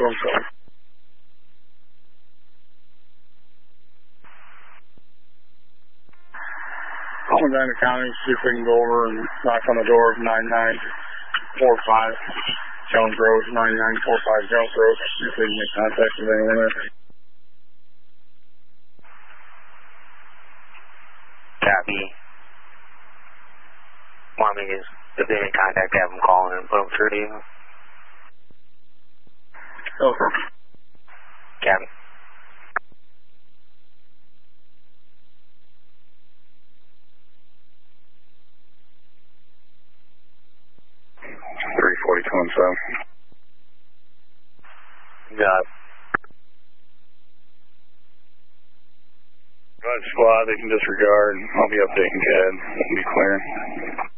34217. Calling down the county, see if we can go over and knock on the door of 9945 Jones Road, 9945 Jones Road, see if we can make contact with anyone there. Copy. Want me to, if they make contact, have them call and put them through to you? Okay. Copy. Got it. Squad, they can disregard. I'll be updating CAD. Be clearing.